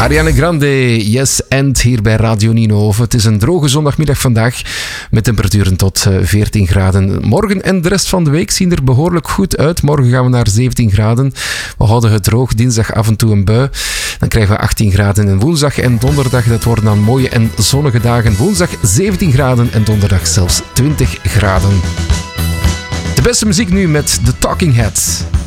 Ariana Grande, Yes and hier bij Radio Ninove. Het is een droge zondagmiddag vandaag met temperaturen tot 14 graden. Morgen en de rest van de week zien er behoorlijk goed uit. Morgen gaan we naar 17 graden. We houden het droog. Dinsdag af en toe een bui. Dan krijgen we 18 graden. En woensdag en donderdag, dat worden dan mooie en zonnige dagen. Woensdag 17 graden en donderdag zelfs 20 graden. De beste muziek nu met The Talking Heads.